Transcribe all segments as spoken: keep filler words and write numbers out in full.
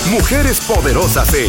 Mujeres poderosas en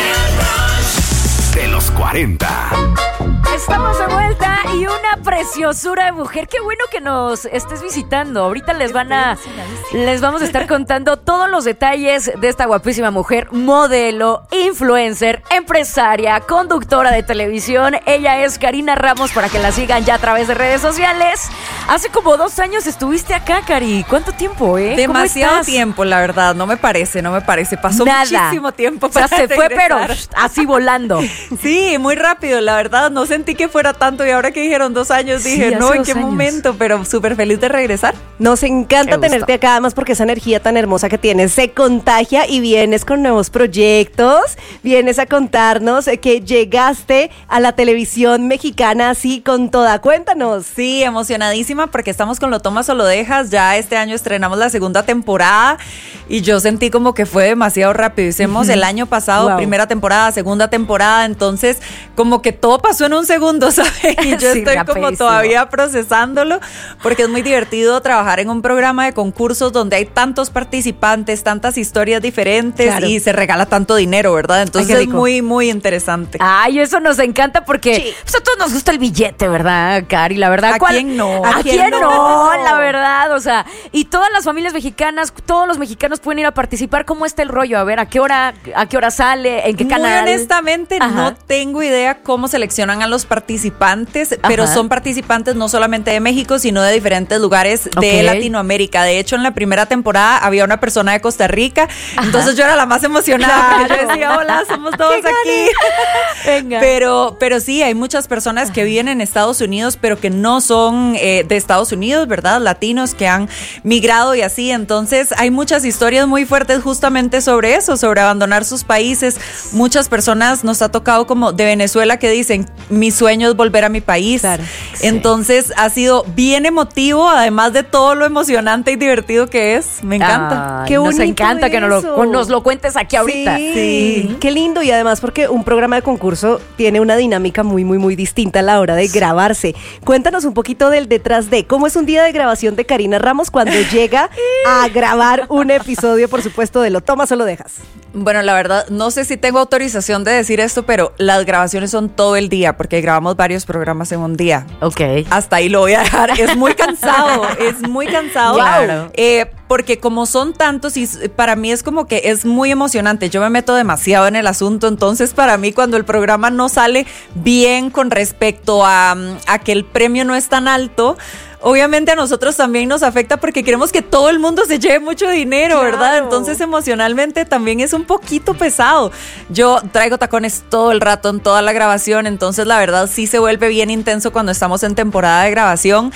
de los cuarenta. Estamos de vuelta y una preciosura de mujer. Qué bueno que nos estés visitando. Ahorita les van a les vamos a estar contando todos los detalles de esta guapísima mujer, modelo, influencer, empresaria, conductora de televisión. Ella es Karina Ramos, para que la sigan ya a través de redes sociales. Hace como dos años estuviste acá, Cari. ¿Cuánto tiempo, eh? Demasiado tiempo, la verdad. No me parece, no me parece. Pasó Nada. muchísimo tiempo para O sea, se regresar. fue, pero así volando. Sí, muy rápido, la verdad. No sentí que fuera tanto y ahora que dijeron dos años Sí, dije, hace no, ¿en dos qué años. momento? Pero súper feliz de regresar. Nos encanta Qué tenerte gusto. acá, además porque esa energía tan hermosa que tienes se contagia y vienes con nuevos proyectos, vienes a contarnos eh, que llegaste a la televisión mexicana así con toda. Cuéntanos. Sí, emocionadísima porque estamos con Lo Tomas o Lo Dejas. Ya este año estrenamos la segunda temporada y yo sentí como que fue demasiado rápido. Hicimos el año pasado Wow. primera temporada, segunda temporada, entonces como que todo pasó en un segundo, ¿sabes? Y yo Sí, estoy como rapidísimo. todavía procesándolo porque es muy divertido trabajar en un programa de concursos donde hay tantos participantes, tantas historias diferentes Claro. y se regala tanto dinero, ¿verdad? Entonces Ay, qué es rico. muy, muy interesante. Ay, eso nos encanta porque Sí. pues, a todos nos gusta el billete, ¿verdad, Cari? La verdad. ¿A quién no? ¿A, ¿A quién, quién no? no? La verdad, o sea, y todas las familias mexicanas, todos los mexicanos pueden ir a participar. ¿Cómo está el rollo? A ver, ¿a qué hora, a qué hora sale? ¿En qué Muy canal? honestamente, Ajá. no tengo idea cómo seleccionan a los participantes, pero Ajá. son participantes no solamente de México, sino de diferentes lugares de Ok. Latinoamérica. De hecho, en la primera temporada había una persona de Costa Rica, entonces yo era la más emocionada, porque yo decía, hola, somos todos aquí. Venga. Pero, pero sí, hay muchas personas que viven en Estados Unidos, pero que no son eh, de Estados Unidos, ¿verdad? Latinos que han migrado y así. Entonces, hay muchas historias muy fuertes justamente sobre eso, sobre abandonar sus países. Muchas personas nos ha tocado como de Venezuela que dicen, mi sueño es volver a mi país. Claro. Entonces, ha sido bien emotivo, además de todo lo emocionante y divertido que es. Me encanta. Ay, Qué nos bonito encanta que nos lo, eso. nos lo cuentes aquí ahorita. Sí, Sí. qué lindo. Y además porque un programa de concurso tiene una dinámica muy, muy, muy distinta a la hora de grabarse. Cuéntanos un poquito del detrás de cómo es un día de grabación de Karina Ramos cuando llega a grabar un episodio, por supuesto, de Lo Tomas o Lo Dejas. Bueno, la verdad, no sé si tengo autorización de decir esto, pero las grabaciones son todo el día, porque grabamos varios programas en un día. Ok. Hasta ahí lo voy a dejar. Es muy cansado, es muy cansado. Claro. Eh, porque como son tantos, y para mí es como que es muy emocionante. Yo me meto demasiado en el asunto, entonces para mí cuando el programa no sale bien con respecto a, a que el premio no es tan alto, obviamente a nosotros también nos afecta porque queremos que todo el mundo se lleve mucho dinero, Claro. ¿verdad? Entonces emocionalmente también es un poquito pesado. Yo traigo tacones todo el rato en toda la grabación, entonces la verdad sí se vuelve bien intenso cuando estamos en temporada de grabación,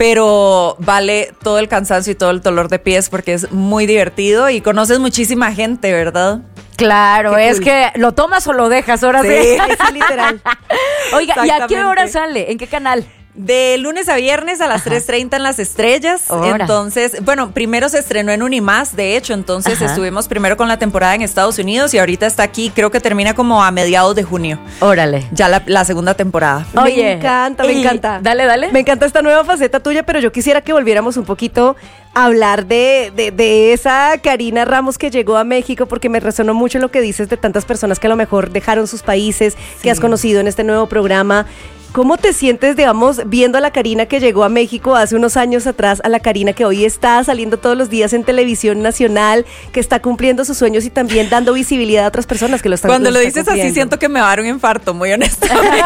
pero vale todo el cansancio y todo el dolor de pies porque es muy divertido y conoces muchísima gente, ¿verdad? Claro, Qué es cool. que lo tomas o lo dejas, ahora sí. Sí. Sí, literal. Oiga, ¿y a qué Exactamente. hora sale? ¿En qué canal? De lunes a viernes a las tres treinta en Las Estrellas. Ahora. Entonces, bueno, primero se estrenó en Unimás, de hecho, entonces Ajá. estuvimos primero con la temporada en Estados Unidos y ahorita está aquí, creo que termina como a mediados de junio, Órale. ya la, la segunda temporada. Oye, me encanta, me y- encanta. dale, dale. Me encanta esta nueva faceta tuya, pero yo quisiera que volviéramos un poquito a hablar de, de, de esa Karina Ramos que llegó a México, porque me resonó mucho lo que dices de tantas personas que a lo mejor dejaron sus países, que has conocido en este nuevo programa. ¿Cómo te sientes, digamos, viendo a la Karina que llegó a México hace unos años atrás, a la Karina que hoy está saliendo todos los días en televisión nacional, que está cumpliendo sus sueños y también dando visibilidad a otras personas que lo están Cuando lo están dices así cumpliendo? siento que me va a dar un infarto, muy honestamente.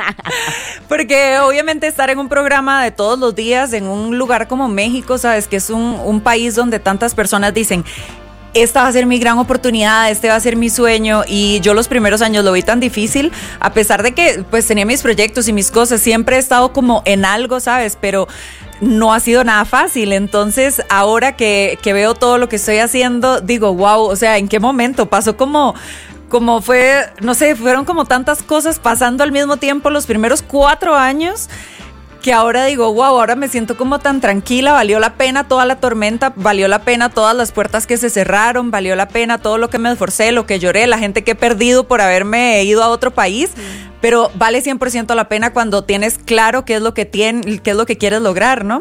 Porque obviamente estar en un programa de todos los días, en un lugar como México, sabes que es un, un país donde tantas personas dicen, esta va a ser mi gran oportunidad, este va a ser mi sueño, y yo los primeros años lo vi tan difícil, a pesar de que pues tenía mis proyectos y mis cosas, siempre he estado como en algo, ¿sabes? Pero no ha sido nada fácil. Entonces ahora que, que veo todo lo que estoy haciendo, digo, wow, o sea, ¿en qué momento? Pasó como... Como fue, no sé, fueron como tantas cosas pasando al mismo tiempo los primeros cuatro años que ahora digo, wow, ahora me siento como tan tranquila, valió la pena toda la tormenta, valió la pena todas las puertas que se cerraron, valió la pena todo lo que me esforcé, lo que lloré, la gente que he perdido por haberme ido a otro país, mm. pero vale cien por ciento la pena cuando tienes claro qué es lo que tienes, qué es lo que quieres lograr, ¿no?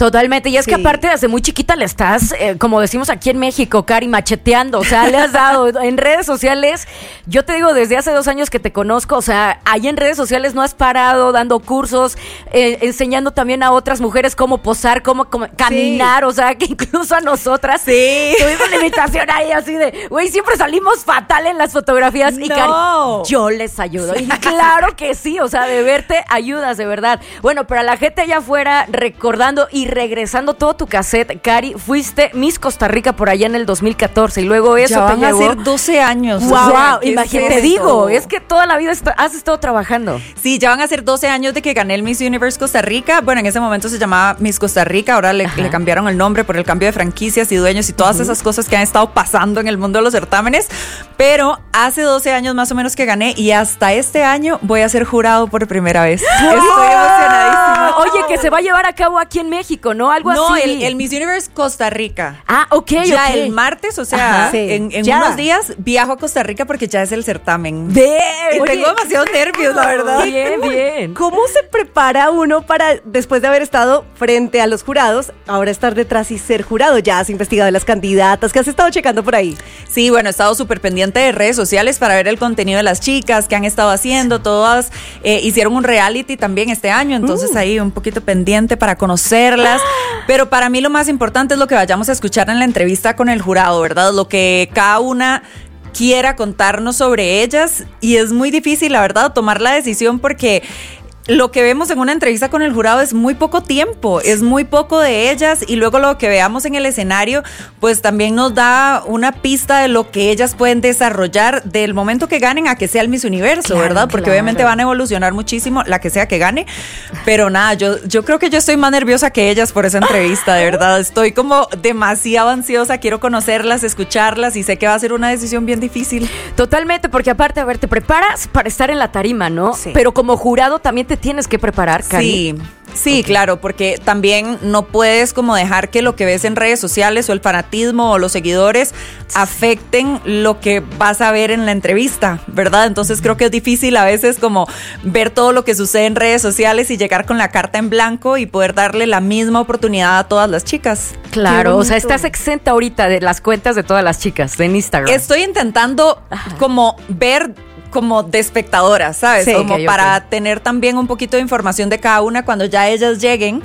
Totalmente, y es Sí. que aparte desde muy chiquita le estás, eh, como decimos aquí en México, Cari, macheteando, o sea, le has dado en redes sociales, yo te digo desde hace dos años que te conozco, o sea, ahí en redes sociales no has parado dando cursos, eh, enseñando también a otras mujeres cómo posar, cómo, cómo caminar, sí. O sea, que incluso a nosotras sí. tuvimos la invitación ahí así de, güey, siempre salimos fatal en las fotografías y no. Cari, yo les ayudo, y claro que sí, o sea, de verte ayudas, de verdad. Bueno, pero a la gente allá afuera recordando y regresando todo tu cassette, Cari, fuiste Miss Costa Rica por allá en el dos mil catorce y luego eso ya te van llevó a ser doce años. Wow, o sea, wow, imagínate, te digo, es que toda la vida est- has estado trabajando. Sí, ya van a ser doce años de que gané el Miss Universe Costa Rica. Bueno, en ese momento se llamaba Miss Costa Rica, ahora le, le cambiaron el nombre por el cambio de franquicias y dueños y todas uh-huh. esas cosas que han estado pasando en el mundo de los certámenes. Pero hace doce años más o menos que gané y hasta este año voy a ser jurado por primera vez. Wow. Estoy emocionadísima. Oye, que se va a llevar a cabo aquí en México, ¿no? Algo no, así. No, el, el Miss Universe Costa Rica. Ah, ok, Ya okay. el martes, o sea, sí, en, en unos días viajo a Costa Rica porque ya es el certamen. Bien. Y Oye, tengo demasiados nervios, la verdad. Bien, bien. ¿Cómo se prepara uno para, después de haber estado frente a los jurados, ahora estar detrás y ser jurado? Ya has investigado las candidatas, ¿qué has estado checando por ahí? Sí, bueno, he estado súper pendiente de redes sociales para ver el contenido de las chicas, qué han estado haciendo, todas eh, hicieron un reality también este año, entonces mm. ahí un poquito pendiente para conocerlas, pero para mí lo más importante es lo que vayamos a escuchar en la entrevista con el jurado, ¿verdad? Lo que cada una quiera contarnos sobre ellas, y es muy difícil, la verdad, tomar la decisión porque lo que vemos en una entrevista con el jurado es muy poco tiempo, es muy poco de ellas, y luego lo que veamos en el escenario pues también nos da una pista de lo que ellas pueden desarrollar del momento que ganen a que sea el Miss Universo, claro, ¿verdad? Porque claro. obviamente van a evolucionar muchísimo la que sea que gane, pero nada, yo, yo creo que yo estoy más nerviosa que ellas por esa entrevista, de verdad, estoy como demasiado ansiosa, quiero conocerlas, escucharlas, y sé que va a ser una decisión bien difícil. Totalmente, porque aparte, a ver, te preparas para estar en la tarima, ¿no? Sí. Pero como jurado también te tienes que preparar, Cari. Sí, sí, okay. claro, porque también no puedes como dejar que lo que ves en redes sociales o el fanatismo o los seguidores afecten lo que vas a ver en la entrevista, ¿verdad? Entonces creo que es difícil a veces como ver todo lo que sucede en redes sociales y llegar con la carta en blanco y poder darle la misma oportunidad a todas las chicas. Claro, o sea, estás exenta ahorita de las cuentas de todas las chicas en Instagram. Estoy intentando como ver como de espectadoras, ¿sabes? Sí, como okay, para okay. tener también un poquito de información de cada una cuando ya ellas lleguen,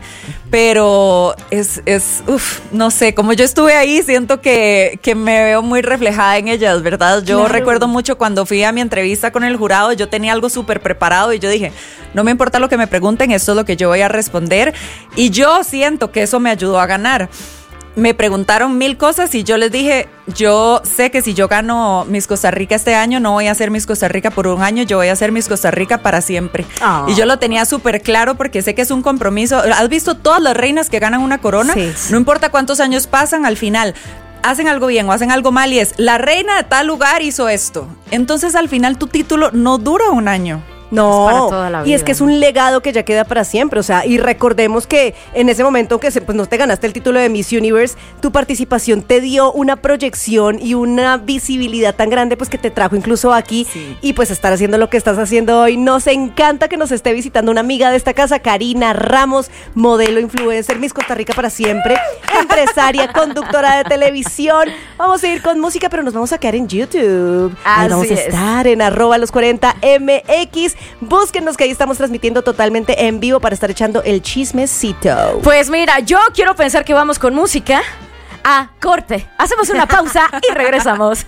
pero es, es uff, no sé, como yo estuve ahí, siento que, que me veo muy reflejada en ellas, ¿verdad? Yo claro. recuerdo mucho cuando fui a mi entrevista con el jurado, yo tenía algo súper preparado y yo dije, no me importa lo que me pregunten, esto es lo que yo voy a responder, y yo siento que eso me ayudó a ganar. Me preguntaron mil cosas y yo les dije, yo sé que si yo gano Miss Costa Rica este año, no voy a ser Miss Costa Rica por un año, yo voy a ser Miss Costa Rica para siempre. Oh. Y yo lo tenía súper claro porque sé que es un compromiso. ¿Has visto todas las reinas que ganan una corona? Sí. No importa cuántos años pasan, al final hacen algo bien o hacen algo mal y es, la reina de tal lugar hizo esto. Entonces al final tu título no dura un año. No, es para toda la vida, y es que es un legado que ya queda para siempre, o sea, y recordemos que en ese momento que se, pues no te ganaste el título de Miss Universe, tu participación te dio una proyección y una visibilidad tan grande, pues que te trajo incluso aquí, sí. y pues estar haciendo lo que estás haciendo hoy. Nos encanta que nos esté visitando una amiga de esta casa, Karina Ramos, modelo, influencer, Miss Costa Rica para siempre, empresaria, conductora de televisión. Vamos a ir con música, pero nos vamos a quedar en YouTube. Ahí vamos a estar en arroba los cuarenta M X. Búsquenos que ahí estamos transmitiendo totalmente en vivo para estar echando el chismecito. Pues mira, yo quiero pensar que vamos con música a corte. Hacemos una pausa y regresamos.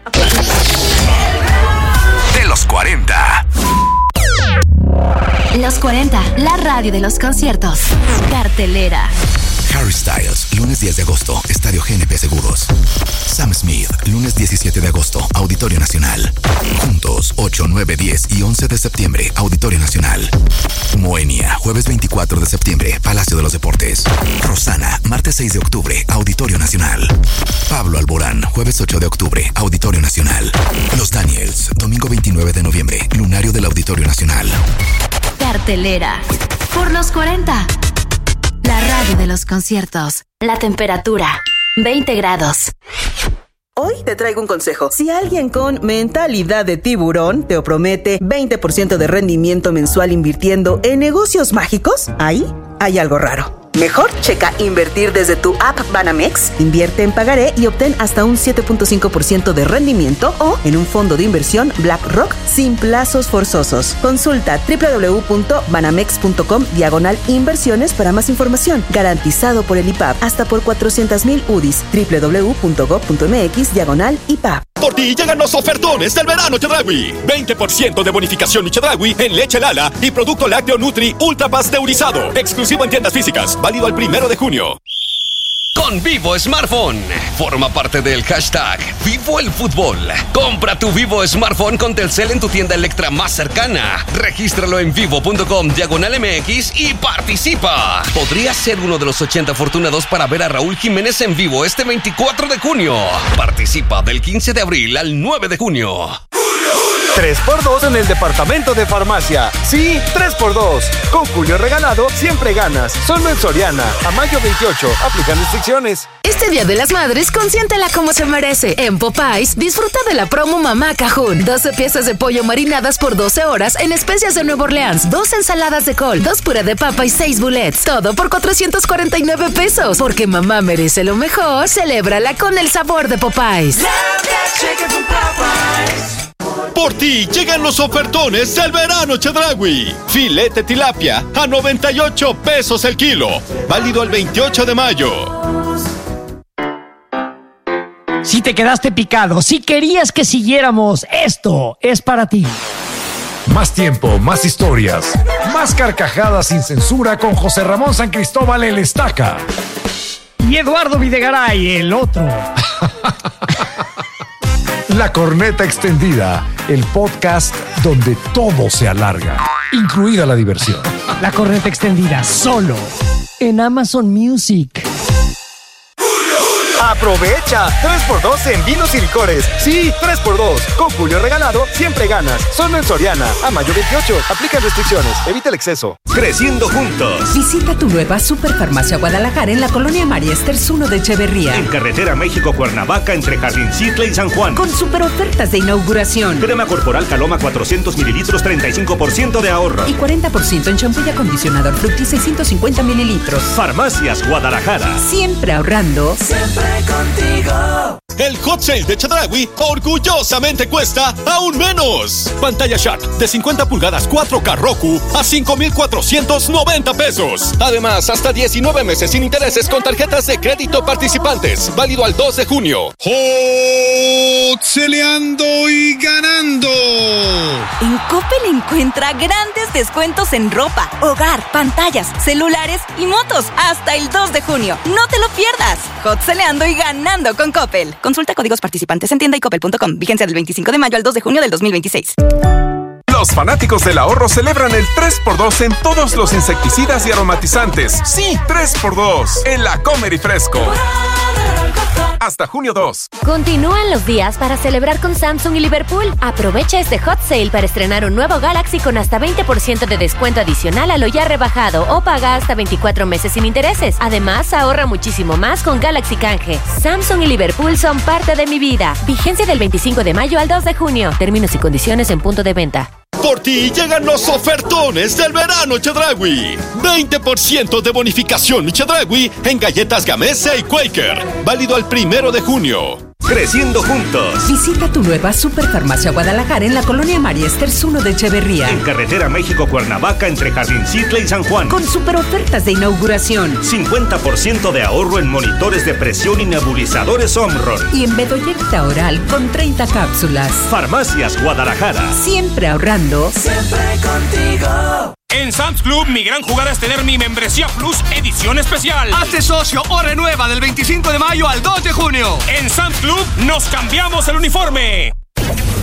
De los cuarenta. Los cuarenta, la radio de los conciertos. Cartelera. Harry Styles, lunes diez de agosto, Estadio G N P Seguros. Sam Smith, lunes diecisiete de agosto, Auditorio Nacional. Juntos, ocho, nueve, diez y once de septiembre, Auditorio Nacional. Moenia, jueves veinticuatro de septiembre, Palacio de los Deportes. Rosana, martes seis de octubre, Auditorio Nacional. Pablo Alborán, jueves ocho de octubre, Auditorio Nacional. Los Daniels, domingo veintinueve de noviembre, Lunario del Auditorio Nacional. Cartelera. Por los cuarenta. La radio de los conciertos. La temperatura, veinte grados. Hoy te traigo un consejo. Si alguien con mentalidad de tiburón te promete veinte por ciento de rendimiento mensual invirtiendo en negocios mágicos, ahí hay algo raro. Mejor, checa invertir desde tu app Banamex, invierte en pagaré y obtén hasta un siete punto cinco por ciento de rendimiento o en un fondo de inversión BlackRock sin plazos forzosos. Consulta doble u doble u doble u punto banamex punto com diagonal inversiones para más información. Garantizado por el I P A B hasta por cuatrocientos mil U D I S. doble u doble u doble u punto gob punto mx diagonal I P A B. Por ti llegan los ofertones del verano Chedraui. veinte por ciento de bonificación Chedraui en leche Lala y producto lácteo Nutri ultra pasteurizado. Exclusivo en tiendas físicas. Válido al primero de junio. Con Vivo Smartphone. Forma parte del hashtag Vivo el Fútbol. Compra tu Vivo Smartphone con Telcel en tu tienda Electra más cercana. Regístralo en vivo punto com diagonal M X y participa. Podrías ser uno de los ochenta afortunados para ver a Raúl Jiménez en vivo este veinticuatro de junio. Participa del quince de abril al nueve de junio. tres por dos en el departamento de farmacia. Sí, tres por dos. Con Julio regalado, siempre ganas. Solo en Soriana. A mayo veintiocho. Aplican restricciones. Este Día de las Madres, consiéntela como se merece. En Popeyes, disfruta de la promo Mamá Cajún. doce piezas de pollo marinadas por doce horas en especias de Nueva Orleans. Dos ensaladas de col, dos puré de papa y seis bullets. Todo por cuatrocientos cuarenta y nueve pesos. Porque mamá merece lo mejor, celébrala con el sabor de Popeyes. Por ti llegan los ofertones del verano Chedraui. Filete tilapia a noventa y ocho pesos el kilo. Válido el veintiocho de mayo. Si te quedaste picado, si querías que siguiéramos, esto es para ti. Más tiempo, más historias, más carcajadas sin censura con José Ramón San Cristóbal el Estaca. Y Eduardo Videgaray, el otro. La Corneta Extendida, el podcast donde todo se alarga, incluida la diversión. La Corneta Extendida, solo en Amazon Music. ¡Aprovecha! tres por dos en vinos y licores. Sí, tres por dos. Con Julio regalado, siempre ganas. Solo en Soriana. A mayo veintiocho. Aplican restricciones. Evita el exceso. Creciendo juntos. Visita tu nueva Superfarmacia Guadalajara en la colonia María Esters uno de Echeverría. En carretera México-Cuernavaca entre Jardincitla y San Juan. Con super ofertas de inauguración. Crema corporal Caloma cuatrocientos mililitros, treinta y cinco por ciento de ahorro. Y cuarenta por ciento en champú y acondicionador Fructis seiscientos cincuenta mililitros. Farmacias Guadalajara. Siempre ahorrando. Siempre contigo. El hot sale de Chedraui orgullosamente cuesta aún menos. Pantalla Shark de cincuenta pulgadas cuatro K Roku a cinco mil cuatrocientos noventa pesos. Además, hasta diecinueve meses sin intereses con tarjetas de crédito participantes. Válido al dos de junio. ¡Hot-celeando y ganando! En Coppel encuentra grandes descuentos en ropa, hogar, pantallas, celulares y motos hasta el dos de junio. ¡No te lo pierdas! Hot-celeando y ganando con Coppel. Consulta códigos participantes en tienda y coppel punto com. Vigencia del veinticinco de mayo al dos de junio del dos mil veintiséis. Los fanáticos del ahorro celebran el tres por dos en todos los insecticidas y aromatizantes. Sí, tres por dos en la Comer y Fresco. Hasta junio dos. Continúan los días para celebrar con Samsung y Liverpool. Aprovecha este hot sale para estrenar un nuevo Galaxy con hasta veinte por ciento de descuento adicional a lo ya rebajado o paga hasta veinticuatro meses sin intereses. Además, ahorra muchísimo más con Galaxy Canje. Samsung y Liverpool son parte de mi vida. Vigencia del veinticinco de mayo al dos de junio. Términos y condiciones en punto de venta. Por ti llegan los ofertones del verano Chedraui. veinte por ciento de bonificación Chedraui en galletas Gamesa y Quaker. Válido al primero de junio. Creciendo juntos. Visita tu nueva Superfarmacia Guadalajara en la colonia María Esters uno de Echeverría. En carretera México-Cuernavaca entre Jardincitla y San Juan. Con super ofertas de inauguración. cincuenta por ciento de ahorro en monitores de presión y nebulizadores Omron. Y en Bedoyecta Oral con treinta cápsulas. Farmacias Guadalajara. Siempre ahorrando. Siempre contigo. En Sam's Club, mi gran jugada es tener mi membresía Plus edición especial. Hazte socio o renueva del veinticinco de mayo al dos de junio. En Sam's Club, nos cambiamos el uniforme.